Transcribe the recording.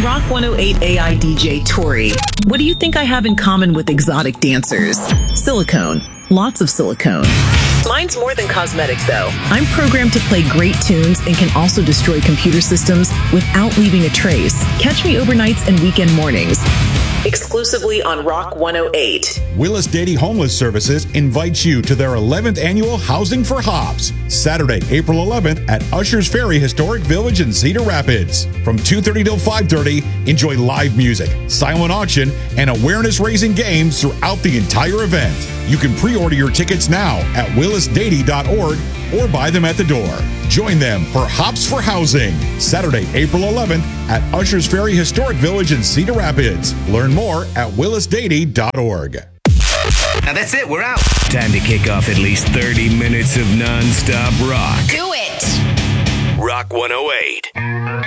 I'm Rock 108 AI DJ Tori. What do you think I have in common with exotic dancers? Silicone. Lots of silicone. Mine's more than cosmetic, though. I'm programmed to play great tunes and can also destroy computer systems without leaving a trace. Catch me overnights and weekend mornings. Exclusively on Rock 108. Willis Dady Homeless Services invites you to their 11th annual Housing for Hops, Saturday, April 11th at Ushers Ferry Historic Village in Cedar Rapids. From 2:30 till 5:30, enjoy live music, silent auction, and awareness-raising games throughout the entire event. You can pre-order your tickets now at willisdady.org or buy them at the door. Join them for Hops for Housing, Saturday, April 11th at Ushers Ferry Historic Village in Cedar Rapids. Learn more at willisdady.org. Now that's it, we're out. Time to kick off at least 30 minutes of non-stop rock. Do it! Rock 108.